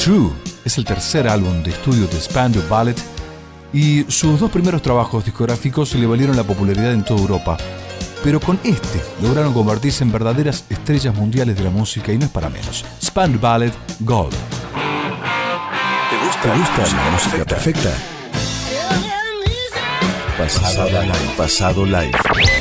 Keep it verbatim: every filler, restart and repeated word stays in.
True es el tercer álbum de estudio de Spandau Ballet y sus dos primeros trabajos discográficos le valieron la popularidad en toda Europa. Pero con este lograron convertirse en verdaderas estrellas mundiales de la música y no es para menos. Spandau Ballet Gold. ¿Te gusta, ¿Te gusta la, la música perfecta? perfecta? Pasado live. Pasado live.